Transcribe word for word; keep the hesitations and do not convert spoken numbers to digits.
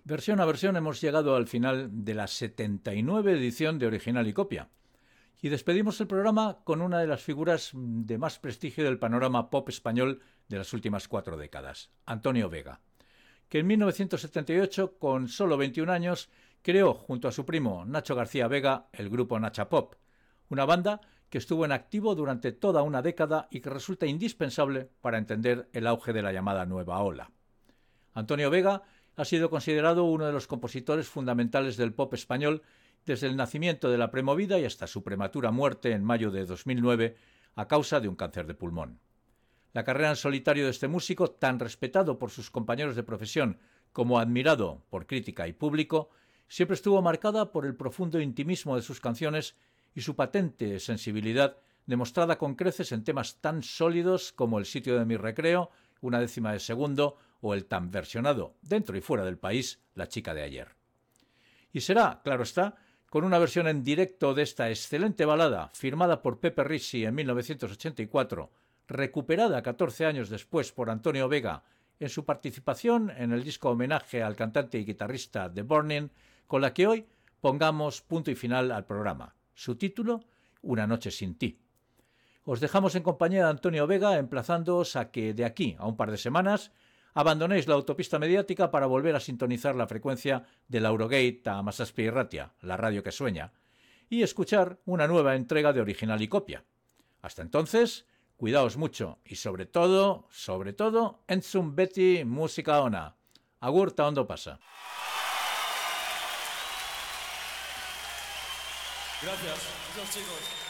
Versión a versión hemos llegado al final de la setenta y nueve edición de Original y Copia. Y despedimos el programa con una de las figuras de más prestigio del panorama pop español de las últimas cuatro décadas, Antonio Vega, que en mil novecientos setenta y ocho, con solo veintiún años, creó junto a su primo Nacho García Vega el grupo Nacha Pop, una banda que estuvo en activo durante toda una década y que resulta indispensable para entender el auge de la llamada nueva ola. Antonio Vega ha sido considerado uno de los compositores fundamentales del pop español desde el nacimiento de la Premovida y hasta su prematura muerte en mayo de dos mil nueve a causa de un cáncer de pulmón. La carrera en solitario de este músico, tan respetado por sus compañeros de profesión como admirado por crítica y público, siempre estuvo marcada por el profundo intimismo de sus canciones y su patente sensibilidad, demostrada con creces en temas tan sólidos como El sitio de mi recreo, Una décima de segundo o el tan versionado, dentro y fuera del país, La chica de ayer. Y será, claro está, con una versión en directo de esta excelente balada, firmada por Pepe Ricci en mil novecientos ochenta y cuatro, recuperada catorce años después por Antonio Vega en su participación en el disco homenaje al cantante y guitarrista The Burning, con la que hoy pongamos punto y final al programa. Su título, Una noche sin ti. Os dejamos en compañía de Antonio Vega, emplazándoos a que de aquí a un par de semanas abandonéis la autopista mediática para volver a sintonizar la frecuencia de la Eurogate a Massaspia y Ratia, la radio que sueña, y escuchar una nueva entrega de Original y Copia. Hasta entonces, cuidaos mucho y sobre todo, sobre todo, entzun beti música ona. Agur ta ondo pasa. Gracias, esos chicos.